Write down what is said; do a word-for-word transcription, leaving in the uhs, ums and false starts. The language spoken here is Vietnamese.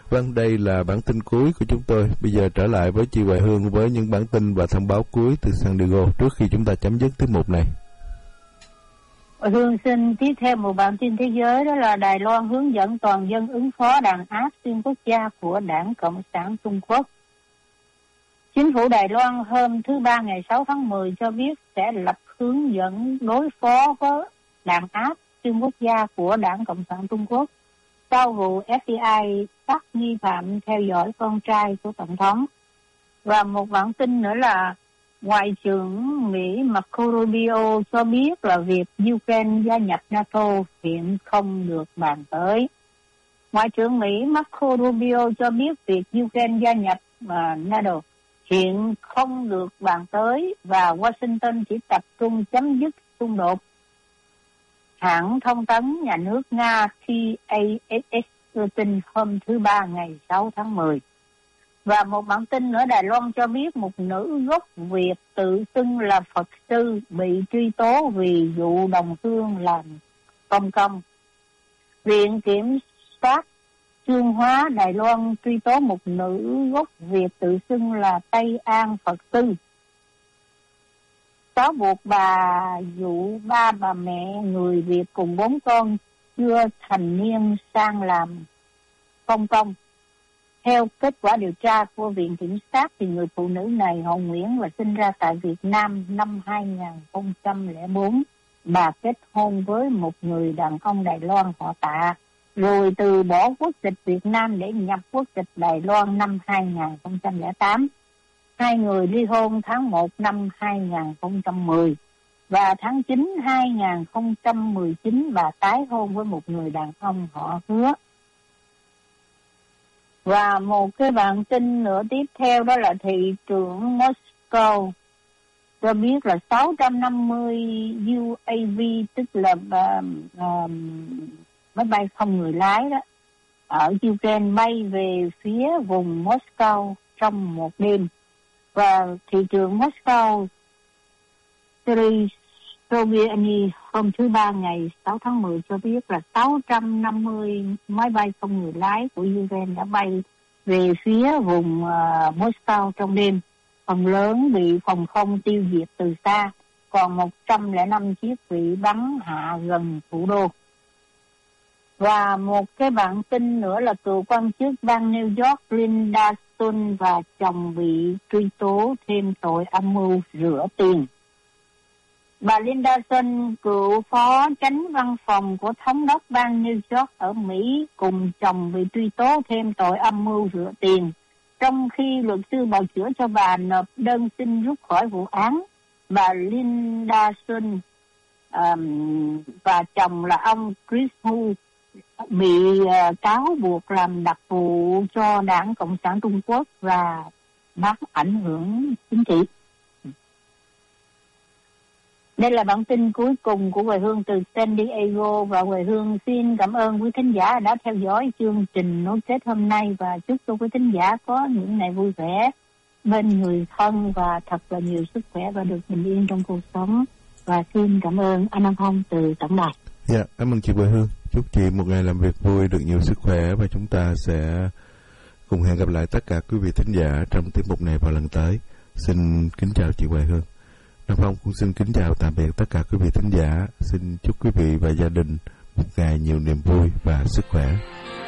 Vâng, đây là bản tin cuối của chúng tôi. Bây giờ trở lại với chị Hoài Hương với những bản tin và thông báo cuối từ San Diego trước khi chúng ta chấm dứt tiết mục này. Hoài Hương xin tiếp theo một bản tin thế giới, đó là Đài Loan hướng dẫn toàn dân ứng phó đàn áp xuyên quốc gia của Đảng Cộng sản Trung Quốc. Chính phủ Đài Loan hôm thứ Ba ngày sáu tháng mười cho biết sẽ lập hướng dẫn đối phó với đàn áp xuyên quốc gia của Đảng Cộng sản Trung Quốc sau vụ ép bê i bắt nghi phạm theo dõi con trai của Tổng thống. Và một bản tin nữa là Ngoại trưởng Mỹ Marco Rubio cho biết là việc Ukraine gia nhập NATO hiện không được bàn tới. Ngoại trưởng Mỹ Marco Rubio cho biết việc Ukraine gia nhập uh, NATO hiện không được bàn tới và Washington chỉ tập trung chấm dứt xung đột. Hãng thông tấn nhà nước Nga T A S S đưa tin hôm thứ Ba ngày sáu tháng mười. Và một bản tin nữa, Đài Loan cho biết một nữ gốc Việt tự xưng là Phật sư bị truy tố vì vụ đồng hương làm công công. Viện Kiểm soát Chương Hóa Đài Loan truy tố một nữ gốc Việt tự xưng là Tây An Phật sư, cáo buộc bà dụ ba bà mẹ người Việt cùng bốn con chưa thành niên sang làm công công. Theo kết quả điều tra của Viện Kiểm sát thì người phụ nữ này họ Nguyễn và sinh ra tại Việt Nam năm hai không không bốn. Bà kết hôn với một người đàn ông Đài Loan họ Tạ, rồi từ bỏ quốc tịch Việt Nam để nhập quốc tịch Đài Loan năm hai không không tám. Hai người ly hôn tháng một năm hai không một không và tháng chín hai không một chín bà tái hôn với một người đàn ông họ Hứa. Và một cái bản tin nữa tiếp theo đó là thị trưởng Moscow cho biết là sáu trăm năm mươi u a vê, tức là uh, uh, máy bay không người lái đó, ở Ukraine bay về phía vùng Moscow trong một đêm. Và thị trưởng Moscow Sergei Sobyanin hôm thứ Ba ngày sáu tháng mười cho biết là sáu trăm năm mươi máy bay không người lái của Ukraine đã bay về phía vùng uh, Moscow trong đêm. Phần lớn bị phòng không tiêu diệt từ xa, còn một trăm lẻ năm chiếc bị bắn hạ gần thủ đô. Và một cái bản tin nữa là cựu quan chức bang New York Linda Stone và chồng bị truy tố thêm tội âm mưu rửa tiền. Bà Linda Stone, cựu phó chánh văn phòng của thống đốc bang New York ở Mỹ, cùng chồng bị truy tố thêm tội âm mưu rửa tiền. Trong khi luật sư bào chữa cho bà nộp đơn xin rút khỏi vụ án, bà Linda Stone um, và chồng là ông Chris Hu bị uh, cáo buộc làm đặc vụ cho Đảng Cộng sản Trung Quốc và bắt ảnh hưởng chính trị. Đây là bản tin cuối cùng của Hoài Hương từ San Diego, và Hoài Hương xin cảm ơn quý thính giả đã theo dõi chương trình nối kết hôm nay và chúc cho quý thính giả có những ngày vui vẻ bên người thân và thật là nhiều sức khỏe và được bình yên trong cuộc sống. Và xin cảm ơn anh Nam Phong từ tổng đài. Dạ, yeah, cảm ơn chị Hoài Hương. Chúc chị một ngày làm việc vui, được nhiều sức khỏe, và chúng ta sẽ cùng hẹn gặp lại tất cả quý vị thính giả trong tiết mục này vào lần tới. Xin kính chào chị Hoài Hương. Nam Phong cũng xin kính chào tạm biệt tất cả quý vị thính giả. Xin chúc quý vị và gia đình một ngày nhiều niềm vui và sức khỏe.